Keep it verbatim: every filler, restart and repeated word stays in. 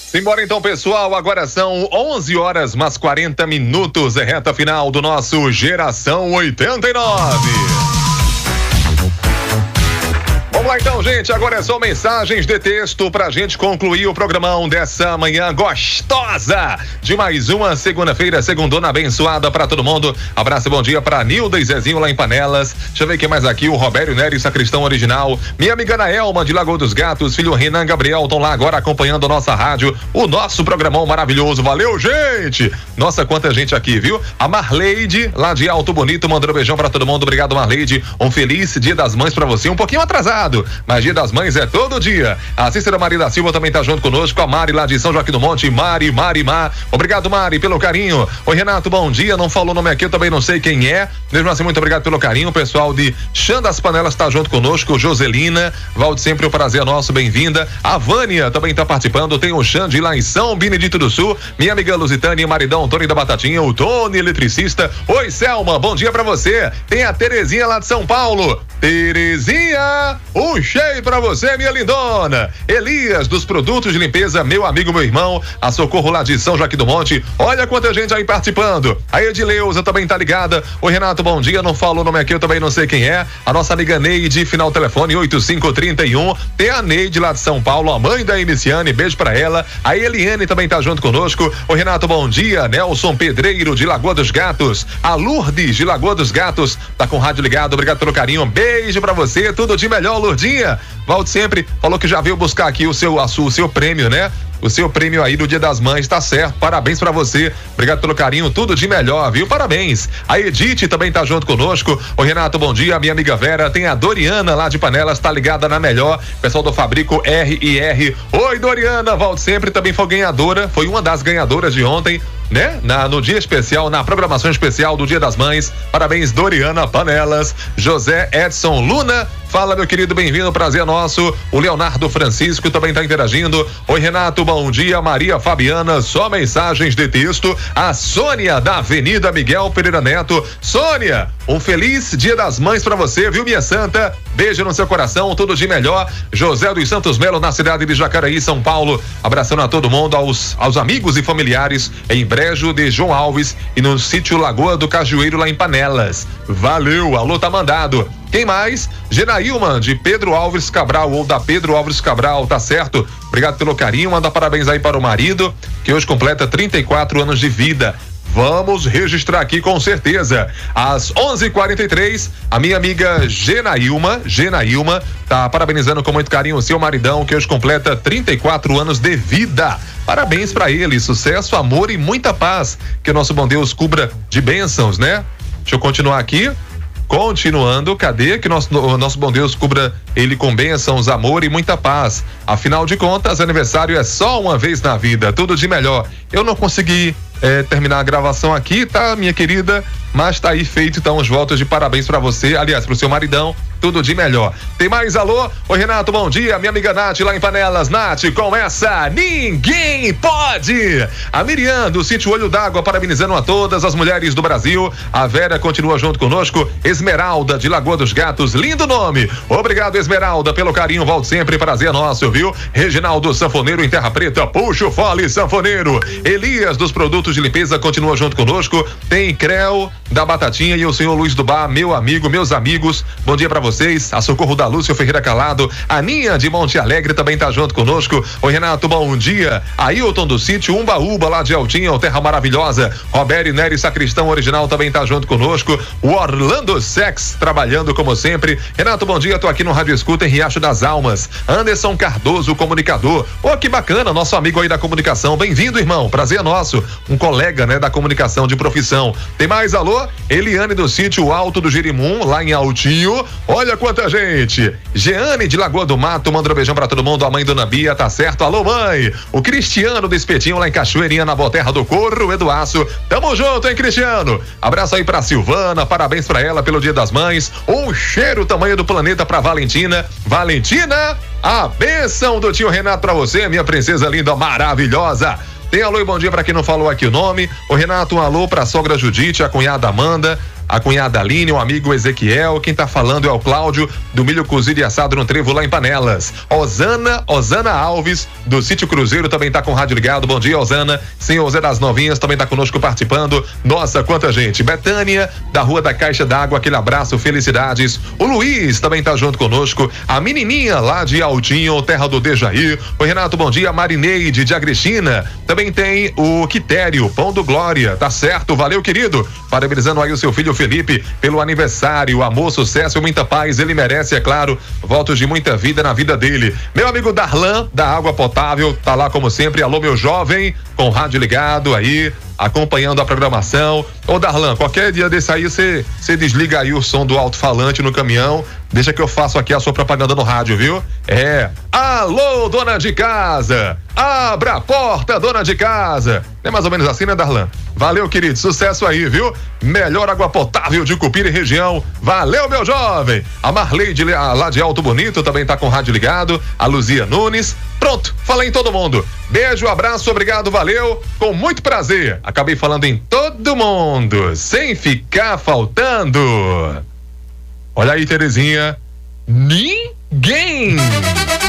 Simbora então, pessoal, agora são onze horas mais quarenta minutos, é reta final do nosso Geração oitenta e nove. Vamos lá então, gente, agora é só mensagens de texto pra gente concluir o programão dessa manhã gostosa de mais uma segunda-feira, segundona abençoada pra todo mundo. Abraço e bom dia pra Nilda e Zezinho lá em Panelas. Deixa eu ver quem mais aqui, o Robério Nery, sacristão original. Minha amiga Ana Elma de Lagoa dos Gatos, filho Renan Gabriel, estão lá agora acompanhando a nossa rádio, o nosso programão maravilhoso. Valeu, gente! Nossa, quanta gente aqui, viu? A Marleide, lá de Alto Bonito, mandando um beijão pra todo mundo. Obrigado, Marleide. Um feliz Dia das Mães pra você, um pouquinho atrasado, mas Dia das Mães é todo dia. A Cícera Maria da Silva também tá junto conosco, a Mari lá de São Joaquim do Monte. Mari, Mari, Mar. Obrigado, Mari, pelo carinho. Oi, Renato, bom dia. Não falou o nome aqui, eu também não sei quem é. Mesmo assim, muito obrigado pelo carinho. O pessoal de Chã das Panelas tá junto conosco. Joselina, Valde, sempre um prazer nosso, bem-vinda. A Vânia também tá participando. Tem o Xande lá em São Benedito do Sul. Minha amiga Lusitânia, maridão Tony da Batatinha, o Tony eletricista. Oi, Selma, bom dia pra você. Tem a Terezinha lá de São Paulo. Terezinha, um cheio pra você, minha lindona. Elias, dos produtos de limpeza, meu amigo, meu irmão. A Socorro lá de São Joaquim do Monte. Olha quanta gente aí participando. A Edileuza também tá ligada. Oi, Renato, bom dia. Não falou o nome aqui, eu também não sei quem é. A nossa amiga Neide, final telefone oito cinco três um. Tem a Neide lá de São Paulo, a mãe da Emiciane, beijo pra ela. A Eliane também tá junto conosco. Oi, Renato, bom dia. Nelson Pedreiro de Lagoa dos Gatos. A Lourdes de Lagoa dos Gatos tá com o rádio ligado. Obrigado pelo carinho. Beijo pra você, tudo de melhor, Lourdinha. Valde sempre falou que já veio buscar aqui o seu, a sua, o seu prêmio, né? O seu prêmio aí do Dia das Mães, tá certo, parabéns pra você, obrigado pelo carinho, tudo de melhor, viu? Parabéns. A Edith também tá junto conosco. Ô, Renato, bom dia, minha amiga Vera. Tem a Doriana lá de Panelas, tá ligada na melhor, pessoal do Fabrico R e R. Oi, Doriana, Valde sempre também foi ganhadora, foi uma das ganhadoras de ontem, né? Na, no dia especial, na programação especial do Dia das Mães. Parabéns, Doriana Panelas. José Edson Luna, fala, meu querido, bem-vindo, prazer nosso. O Leonardo Francisco também tá interagindo. Oi, Renato, bom dia. Maria Fabiana, só mensagens de texto. A Sônia da Avenida Miguel Pereira Neto. Sônia, um feliz Dia das Mães pra você, viu, minha santa? Beijo no seu coração, tudo de melhor. José dos Santos Melo, na cidade de Jacareí, São Paulo. Abraçando a todo mundo, aos, aos amigos e familiares em Brejo de João Alves e no sítio Lagoa do Cajueiro, lá em Panelas. Valeu, alô, tá mandado. Quem mais? Genailma, de Pedro Alves Cabral, ou da Pedro Alves Cabral, tá certo? Obrigado pelo carinho, manda parabéns aí para o marido, que hoje completa trinta e quatro anos de vida. Vamos registrar aqui com certeza. Às onze e quarenta e três, a minha amiga Genailma, Genailma, tá parabenizando com muito carinho o seu maridão, que hoje completa trinta e quatro aanos de vida. Parabéns pra ele, sucesso, amor e muita paz. Que o nosso bom Deus cubra de bênçãos, né? Deixa eu continuar aqui. Continuando, cadê? Que nosso, o nosso bom Deus cubra ele com bênçãos, amor e muita paz. Afinal de contas, aniversário é só uma vez na vida, tudo de melhor. Eu não consegui é, terminar a gravação aqui, tá, minha querida? Mas tá aí feito, então, os votos de parabéns pra você, aliás, pro seu maridão, tudo de melhor. Tem mais alô? Oi, Renato, bom dia, minha amiga Nath lá em Panelas. Nath, com essa, ninguém pode! A Miriam, do sítio Olho d'Água, parabenizando a todas as mulheres do Brasil. A Vera continua junto conosco. Esmeralda, de Lagoa dos Gatos, lindo nome. Obrigado, Esmeralda, pelo carinho, volto sempre, prazer nosso, viu? Reginaldo Sanfoneiro em Terra Preta, puxa o fole, sanfoneiro. Elias, dos produtos de limpeza, continua junto conosco. Tem Creu, da Batatinha, e o senhor Luiz do Bar, meu amigo, meus amigos, bom dia pra vocês. A Socorro da Lúcia Ferreira Calado, a Ninha de Monte Alegre também tá junto conosco. Oi, Renato, bom dia. Ailton do sítio Umbaúba, lá de Altinha, Terra Maravilhosa. Robério Nery, sacristão original, também tá junto conosco. O Orlando Sex, trabalhando como sempre. Renato, bom dia, tô aqui no Rádio Escuta em Riacho das Almas. Anderson Cardoso, comunicador. Ô, que bacana, nosso amigo aí da comunicação. Bem-vindo, irmão, prazer nosso. Um colega, né, da comunicação de profissão. Tem mais alô? Eliane do sítio Alto do Jerimum, lá em Altinho. Olha quanta gente. Jeane de Lagoa do Mato, manda um beijão pra todo mundo. A mãe Dona Bia, tá certo? Alô, mãe. O Cristiano do Espetinho, lá em Cachoeirinha, na Boa Terra do Corro, Eduaço. Tamo junto, hein, Cristiano? Abraço aí pra Silvana, parabéns pra ela pelo Dia das Mães. Um cheiro tamanho do planeta pra Valentina. Valentina, a bênção do tio Renato pra você, minha princesa linda, maravilhosa. Tem alô e bom dia pra quem não falou aqui o nome. O Renato, um alô pra sogra Judite, a cunhada Amanda. a cunhada Aline, o amigo Ezequiel, quem tá falando é o Cláudio, do milho cozido e assado no trevo lá em Panelas. Osana, Osana Alves, do Sítio Cruzeiro, também tá com o rádio ligado. Bom dia, Osana. Senhor Zé das Novinhas também tá conosco participando. Nossa, quanta gente. Betânia, da Rua da Caixa d'Água, aquele abraço, felicidades. O Luiz também tá junto conosco. A menininha lá de Altinho, terra do Dejaí. Oi, Renato, bom dia. Marineide de Agrestina. Também tem o Quitério, Pão do Glória. Tá certo, valeu, querido. Parabenizando aí o seu filho Felipe pelo aniversário. Amor, sucesso e muita paz. Ele merece, é claro, votos de muita vida na vida dele. Meu amigo Darlan, da Água Potável, tá lá como sempre. Alô, meu jovem, com o rádio ligado aí, acompanhando a programação. Ô Darlan, qualquer dia desse aí você desliga aí o som do alto-falante no caminhão, deixa que eu faço aqui a sua propaganda no rádio, viu? É, alô, dona de casa, abra a porta, dona de casa. É mais ou menos assim, né, Darlan? Valeu, querido, sucesso aí, viu? Melhor água potável de Cupira e região. Valeu, meu jovem. A Marley de, lá de Alto Bonito também tá com o rádio ligado. A Luzia Nunes. Pronto, falei em todo mundo. Beijo, abraço, obrigado, valeu. Com muito prazer. Acabei falando em todo mundo, sem ficar faltando. Olha aí, Terezinha. Ninguém.